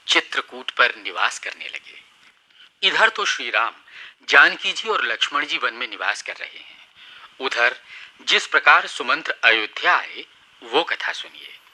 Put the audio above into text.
चित्रकूट पर निवास करने लगे। इधर तो श्री राम, जानकी जी और लक्ष्मण जी वन में निवास कर रहे हैं। उधर जिस प्रकार सुमंत्र अयोध्या आए वो कथा सुनिए।